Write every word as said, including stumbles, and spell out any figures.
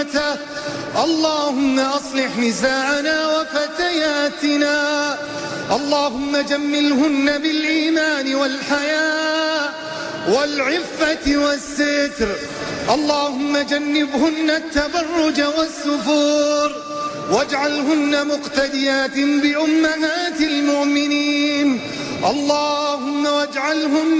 وحرمته. اللهم أصلح نساءنا وفتياتنا، اللهم جملهن بالإيمان والحياء والعفة والستر. اللهم جنبهن التبرج والسفور، واجعلهن مقتديات بأمهات المؤمنين. اللهم واجعلهن